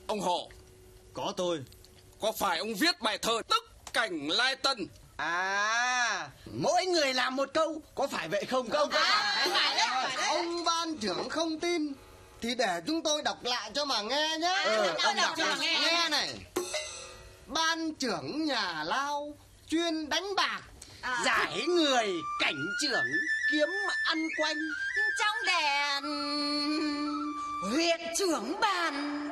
Ông Hổ. Có tôi. Có phải ông viết bài thơ Tức Cảnh Lai Tân? À, mỗi người làm một câu, có phải vậy không công? Phải đấy. Ông ban trưởng không tin thì để chúng tôi đọc lại cho mà nghe nhé. Ông đọc cho mà nghe. Nghe này. Ban trưởng nhà lao chuyên đánh bạc, giải người cảnh trưởng kiếm ăn quanh. Trong đèn huyện trưởng bàn